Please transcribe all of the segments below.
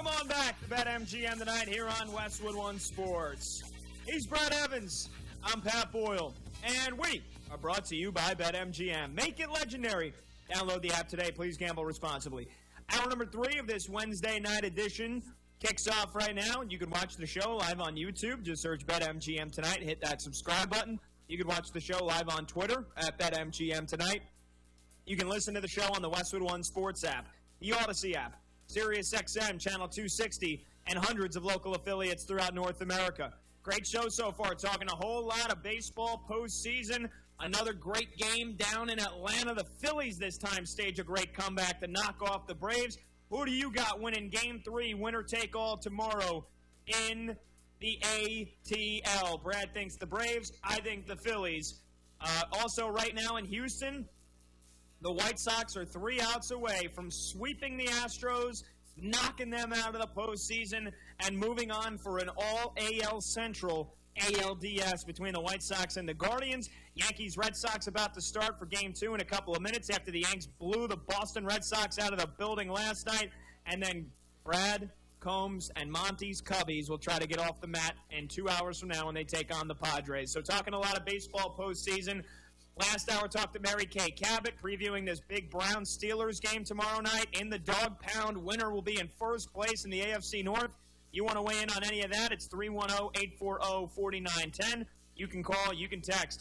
Welcome on back to BetMGM tonight here on Westwood One Sports. He's Brad Evans. I'm Pat Boyle. And we are brought to you by BetMGM. Make it legendary. Download the app today. Please gamble responsibly. Hour number 3 of this Wednesday night edition kicks off right now. You can watch the show live on YouTube. Just search BetMGM tonight. Hit that subscribe button. You can watch the show live on Twitter at BetMGM tonight. You can listen to the show on the Westwood One Sports app, the Odyssey app, SiriusXM, Channel 260, and hundreds of local affiliates throughout North America. Great show so far. Talking a whole lot of baseball postseason. Another great game down in Atlanta. The Phillies this time stage a great comeback to knock off the Braves. Who do you got winning Game 3, winner take all tomorrow in the ATL? Brad thinks the Braves. I think the Phillies. Also, right now in Houston, the White Sox are 3 outs away from sweeping the Astros, knocking them out of the postseason, and moving on for an all-AL Central ALDS between the White Sox and the Guardians. Yankees-Red Sox about to start for Game 2 in a couple of minutes after the Yanks blew the Boston Red Sox out of the building last night. And then Brad, Combs, and Monty's Cubbies will try to get off the mat in 2 hours from now when they take on the Padres. So talking a lot of baseball postseason. Last hour, talked to Mary Kay Cabot, previewing this big Browns-Steelers game tomorrow night. In the dog pound, winner will be in first place in the AFC North. You want to weigh in on any of that, it's 310-840-4910. You can call, you can text,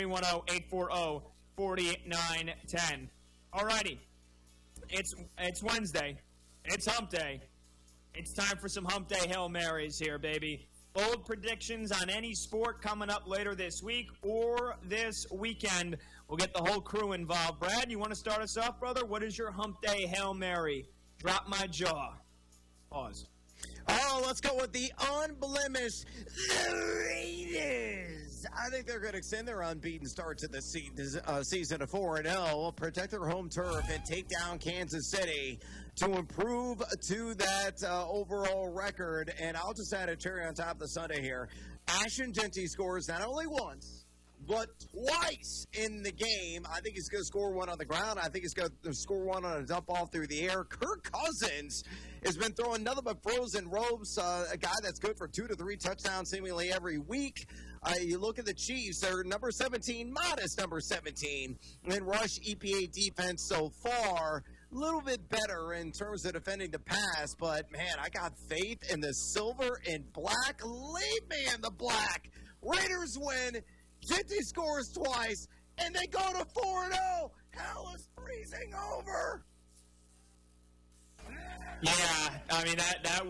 310-840-4910. All righty. It's Wednesday. It's hump day. It's time for some hump day Hail Marys here, baby. Bold predictions on any sport coming up later this week or this weekend. We'll get the whole crew involved. Brad, you want to start us off, brother? What is your hump day Hail Mary? Drop my jaw. Pause. Oh, let's go with the unblemished Raiders. I think they're going to extend their unbeaten start to the season to 4-0, protect their home turf, and take down Kansas City to improve to that overall record. And I'll just add a cherry on top of the Sunday here. Ashton Jeanty scores not only once, but twice in the game. I think he's going to score one on the ground. I think he's going to score one on a dump off through the air. Kirk Cousins has been throwing nothing but frozen ropes, a guy that's good for 2 to 3 touchdowns seemingly every week. You look at the Chiefs, they're number 17, modest number 17, in rush EPA defense so far. A little bit better in terms of defending the pass, but, man, I got faith in the silver and black. Leave me in the black. Raiders win. Jeanty scores twice, and they go to 4-0. Hell is freezing over. Yeah, I mean that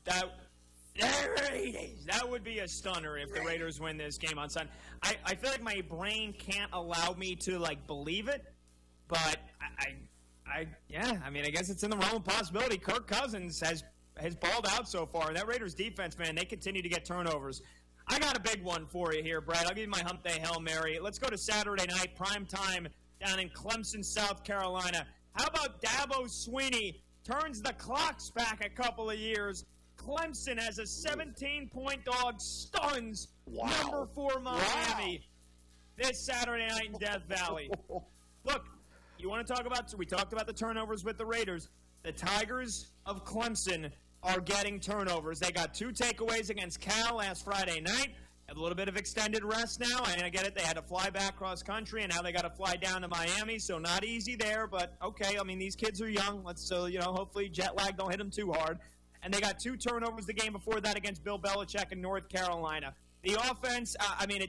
would be a stunner if the Raiders win this game on Sunday. I feel like my brain can't allow me to believe it, but I guess it's in the realm of possibility. Kirk Cousins has balled out so far, and that Raiders defense, man, they continue to get turnovers. I got a big one for you here, Brad. I'll give you my hump day Hail Mary. Let's go to Saturday night, prime time, down in Clemson, South Carolina. How about Dabo Swinney turns the clocks back a couple of years? Clemson has a 17-point dog, stuns number 4 Miami this Saturday night in Death Valley. Look, you want to talk about, we talked about the turnovers with the Raiders. The Tigers of Clemson are getting turnovers. They got 2 takeaways against Cal last Friday night. Have a little bit of extended rest now, and I get it. They had to fly back cross country, and now they got to fly down to Miami, so not easy there. But okay, I mean these kids are young. Hopefully jet lag don't hit them too hard. And they got 2 turnovers the game before that against Bill Belichick in North Carolina. The offense,